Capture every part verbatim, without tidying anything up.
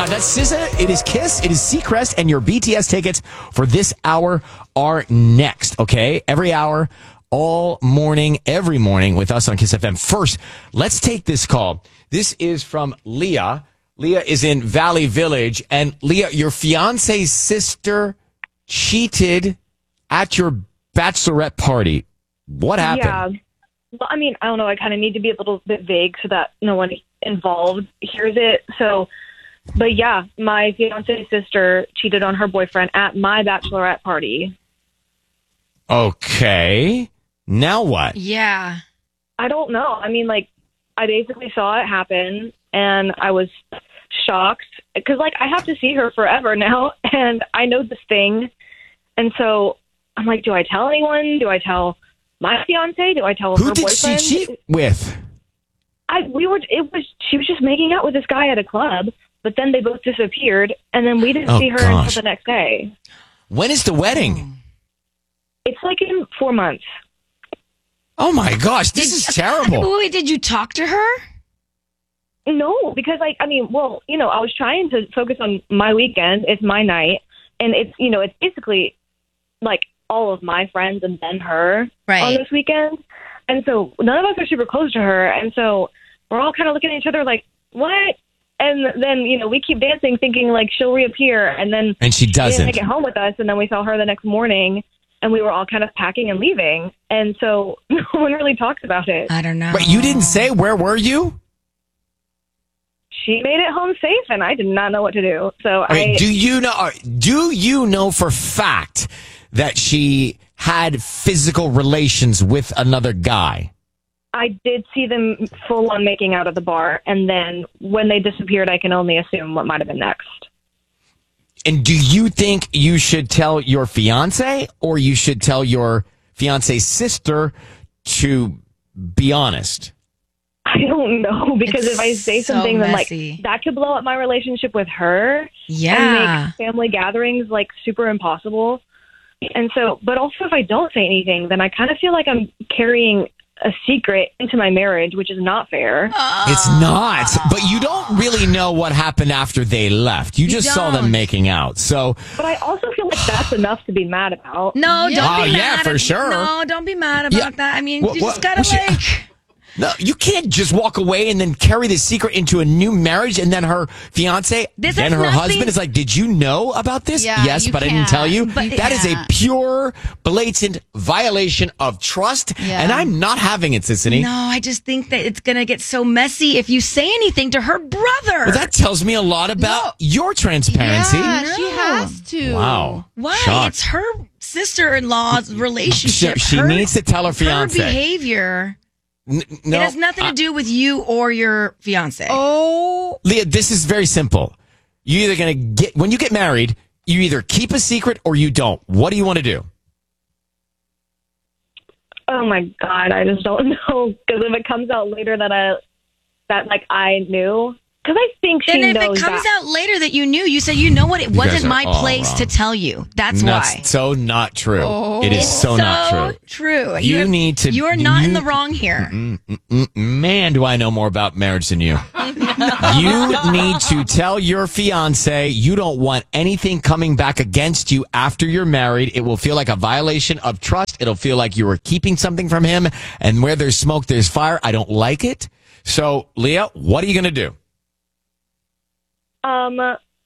Uh, that's S Z A. It is Kiss. It is Seacrest. And your B T S tickets for this hour are next, okay? Every hour, all morning, every morning with us on Kiss F M. First, let's take this call. This is from Leah. Leah is in Valley Village. And Leah, your fiance's sister cheated at your bachelorette party. What happened? Yeah. Well, I mean, I don't know. I kind of need to be a little bit vague so that no one involved hears it. So, but yeah, my fiance's sister cheated on her boyfriend at my bachelorette party. Okay. Now what? Yeah. I don't know. I mean, like, I basically saw it happen and I was shocked because, like, I have to see her forever now and I know this thing. And so I'm like, do I tell anyone? Do I tell my fiance? Do I tell Who her did boyfriend? she cheat with? I we were. It was. She was just making out with this guy at a club, but then they both disappeared, and then we didn't Oh, see her gosh. until the next day. When is the wedding? It's like in four months. Oh my gosh, this Did- is terrible. Wait, did you talk to her? No, because like I mean, well, you know, I was trying to focus on my weekend. It's my night, and it's you know, it's basically like all of my friends and then her Right. on this weekend. And so none of us are super close to her. And so we're all kind of looking at each other like, what? And then, you know, we keep dancing thinking like she'll reappear. And then And she she doesn't. didn't make it home with us. And then we saw her the next morning and we were all kind of packing and leaving. And so no one really talks about it. I don't know. Wait, you didn't say where were you? She made it home safe and I did not know what to do. So Wait, I, do you know? uh, Do you know for fact that she had physical relations with another guy? I did see them full on making out at the bar. And then when they disappeared, I can only assume what might have been next. And do you think you should tell your fiance or you should tell your fiance's sister to be honest? I don't know because It's if I say so something, then messy. like that could blow up my relationship with her Yeah. and make family gatherings like super impossible. And so, but also if I don't say anything, then I kind of feel like I'm carrying a secret into my marriage, which is not fair. It's not, but you don't really know what happened after they left. You just saw them don't. making out. So, But I also feel like that's enough to be mad about. No, Yeah. don't Oh, be yeah, mad. for at- sure. No, don't be mad about Yeah. that. I mean, What- you what- just gotta what she- like. no, you can't just walk away and then carry the secret into a new marriage and then her fiance, This then has her nothing- husband is like, did you know about this? Yeah, yes, you but I didn't can't. tell you. But- That is yeah. a pure, blatant violation of trust. Yeah. And I'm not having it, Sissany. No, I just think that it's gonna get so messy if you say anything to her brother. Well, that tells me a lot about No. your transparency. Yeah, she has to. Wow. Why? Shocked. It's her sister-in-law's relationship. She, she Her- needs to tell her fiance. Her behavior. N- no, it has nothing I- to do with you or your fiance. Oh, Leah, this is very simple. You're either going to get, when you get married, you either keep a secret or you don't. What do you want to do? Oh my God, I just don't know. Because if it comes out later that I, that like I knew, because I think she Then if knows it comes that. out later that you knew, you say, you know what, it guys wasn't are my all place wrong. to tell you. That's That's why. so not true. It is It's so, not true. true. You You're- need to- You are not in you- the wrong here. Mm, Man, do I know more about marriage than you. You need to tell your fiance you don't want anything coming back against you after you're married. It will feel like a violation of trust. It'll feel like you were keeping something from him. And where there's smoke, there's fire. I don't like it. So, Leah, what are you going to do? Um,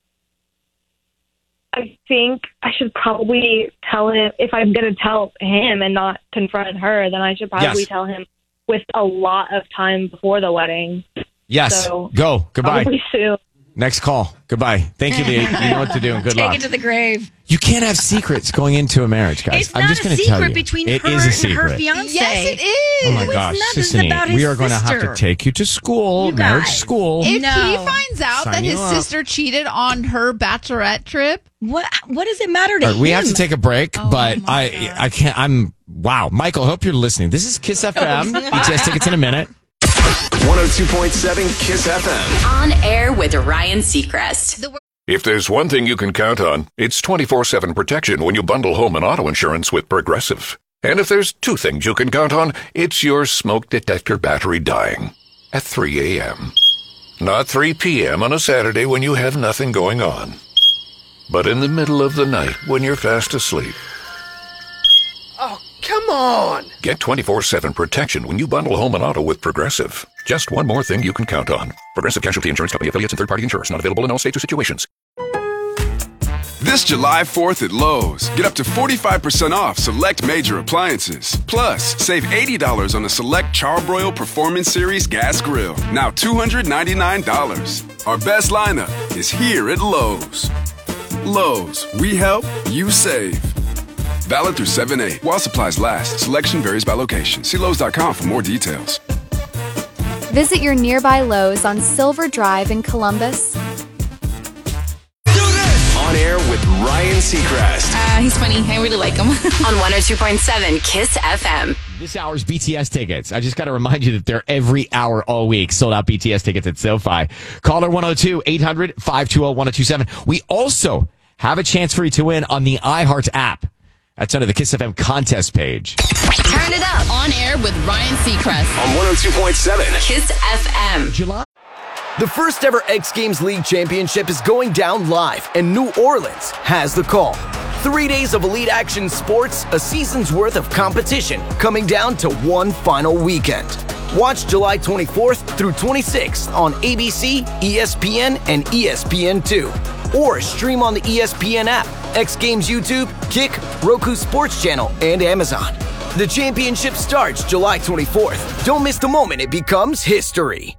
I think I should probably tell him, if I'm going to tell him and not confront her, then I should probably Yes. tell him with a lot of time before the wedding. Yes. So, Go. Goodbye. Probably soon. Next call. Goodbye. Thank you, Leah. You know what to do. And good Take luck. it to the grave. You can't have secrets going into a marriage, guys. It's I'm not just a going to tell secret you. between It her is a and secret. her fiance. yes, it is. Oh my It's gosh, not just Sissany, about his we are going to have to sister. take you to school, You marriage guys. school. If No. he finds out Sign that you his up. sister cheated on her bachelorette trip, What What does it matter to All right, him? we have to take a break, Oh but I I can't. I'm wow, Michael. Hope you're listening. This is Kiss F M. B T S tickets in a minute. one oh two point seven Kiss F M. On air with Ryan Seacrest. If there's one thing you can count on, it's twenty-four seven protection when you bundle home and auto insurance with Progressive. And if there's two things you can count on, it's your smoke detector battery dying at three a.m. Not three p.m. on a Saturday when you have nothing going on. But in the middle of the night when you're fast asleep. Oh, come on! Get twenty-four seven protection when you bundle home and auto with Progressive. Just one more thing you can count on. Progressive Casualty Insurance Company, affiliates, and third-party insurers. Not available in all states or situations. This July fourth at Lowe's, get up to forty-five percent off select major appliances. Plus, save eighty dollars on a select Charbroil Performance Series gas grill. Now two hundred ninety-nine dollars. Our best lineup is here at Lowe's. Lowe's, we help, you save. Valid through seven eight. While supplies last, selection varies by location. See Lowe's dot com for more details. Visit your nearby Lowe's on Silver Drive in Columbus. On air with Ryan Seacrest. Uh, he's funny. I really like him. On one oh two point seven Kiss F M. This hour's B T S tickets. I just got to remind you that they're every hour all week. Sold out B T S tickets at SoFi. Caller one oh two, eight hundred, five two zero, one oh two seven. We also have a chance for you to win on the iHeart app. That's under the Kiss F M contest page. Turn it up. On air with Ryan Seacrest. On one oh two point seven Kiss F M. July. The first ever X Games League Championship is going down live, and New Orleans has the call. Three days of elite action sports, a season's worth of competition, coming down to one final weekend. Watch July twenty-fourth through twenty-sixth on A B C, E S P N, and E S P N two. Or stream on the E S P N app, X Games YouTube, Kick, Roku Sports Channel, and Amazon. The championship starts July twenty-fourth. Don't miss the moment it becomes history.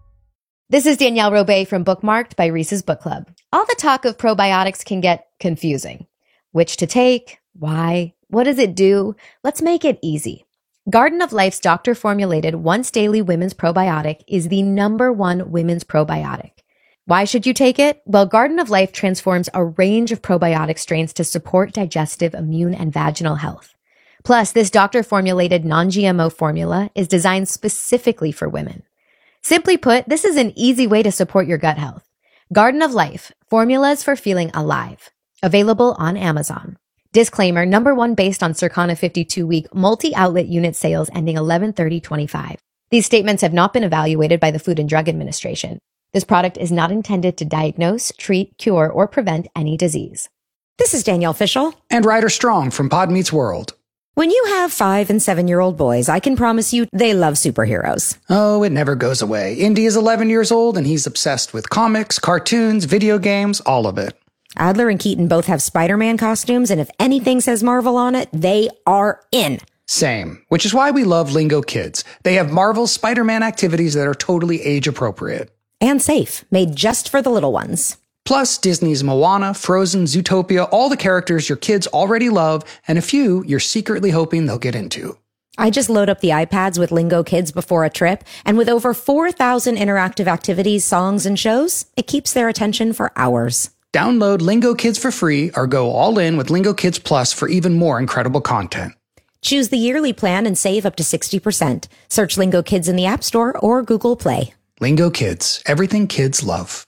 This is Danielle Robay from Bookmarked by Reese's Book Club. All the talk of probiotics can get confusing. Which to take? Why? What does it do? Let's make it easy. Garden of Life's doctor-formulated once-daily women's probiotic is the number one women's probiotic. Why should you take it? Well, Garden of Life transforms a range of probiotic strains to support digestive, immune, and vaginal health. Plus, this doctor-formulated non-G M O formula is designed specifically for women. Simply put, this is an easy way to support your gut health. Garden of Life, formulas for feeling alive. Available on Amazon. Disclaimer, number one based on Circana fifty-two week multi-outlet unit sales ending eleven thirty twenty-five. These statements have not been evaluated by the Food and Drug Administration. This product is not intended to diagnose, treat, cure, or prevent any disease. This is Danielle Fishel. And Ryder Strong from Pod Meets World. When you have five and seven-year-old boys, I can promise you they love superheroes. Oh, it never goes away. Indy is eleven years old, and he's obsessed with comics, cartoons, video games, all of it. Adler and Keaton both have Spider-Man costumes, and if anything says Marvel on it, they are in. Same, which is why we love Lingo Kids. They have Marvel's Spider-Man activities that are totally age-appropriate. And safe, made just for the little ones. Plus, Disney's Moana, Frozen, Zootopia, all the characters your kids already love, and a few you're secretly hoping they'll get into. I just load up the iPads with Lingo Kids before a trip, and with over four thousand interactive activities, songs, and shows, it keeps their attention for hours. Download Lingo Kids for free or go all in with Lingo Kids Plus for even more incredible content. Choose the yearly plan and save up to sixty percent. Search Lingo Kids in the App Store or Google Play. Lingo Kids, everything kids love.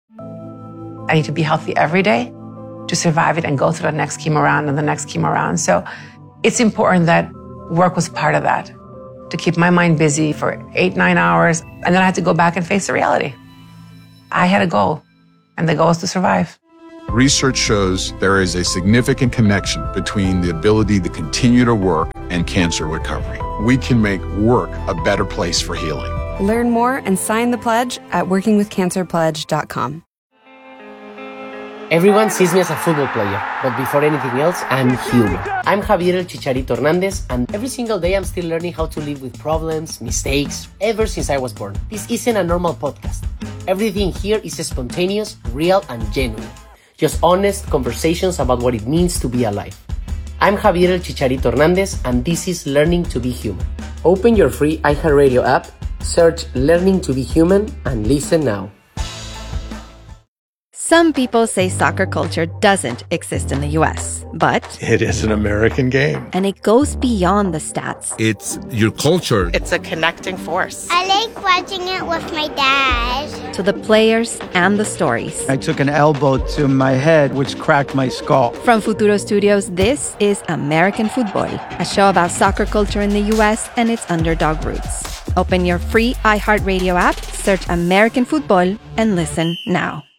I need to be healthy every day to survive it and go through the next chemo round and the next chemo round. So it's important that work was part of that, to keep my mind busy for eight, nine hours. And then I had to go back and face the reality. I had a goal, and the goal is to survive. Research shows there is a significant connection between the ability to continue to work and cancer recovery. We can make work a better place for healing. Learn more and sign the pledge at working with cancer pledge dot com. Everyone sees me as a football player, but before anything else, I'm human. I'm Javier El Chicharito Hernandez, and every single day I'm still learning how to live with problems, mistakes, ever since I was born. This isn't a normal podcast. Everything here is spontaneous, real, and genuine. Just honest conversations about what it means to be alive. I'm Javier El Chicharito Hernandez, and this is Learning to be Human. Open your free iHeartRadio app, search Learning to be Human, and listen now. Some people say soccer culture doesn't exist in the U S, but it is an American game. And it goes beyond the stats. It's your culture. It's a connecting force. I like watching it with my dad. To the players and the stories. I took an elbow to my head, which cracked my skull. From Futuro Studios, this is American Football, a show about soccer culture in the U S and its underdog roots. Open your free iHeartRadio app, search American football, and listen now.